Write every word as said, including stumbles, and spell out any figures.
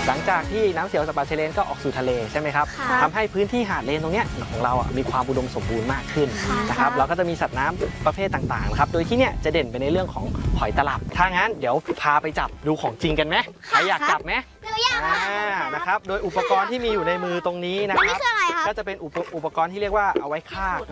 หลังจากที่น้ำเสียวสัตว์ป่าชายเลนก็ออกสู่ทะเลใช่ไหมครับทำให้พื้นที่หาดเลนตรงเนี้ยของเราอ่ะมีความอุดมสมบูรณ์มากขึ้นนะครับเราก็จะมีสัตว์น้ำประเภทต่างๆนะครับโดยที่เนี่ยจะเด่นไปในเรื่องของหอยตลับถ้างั้นเดี๋ยวพาไปจับดูของจริงกันไหมใครอยากจับไหมนะครับโดยอุปกรณ์ที่มีอยู่ในมือตรงนี้นะครับก็จะเป็นอุปกรณ์ที่เรียกว่าเอาไว้ฆ่า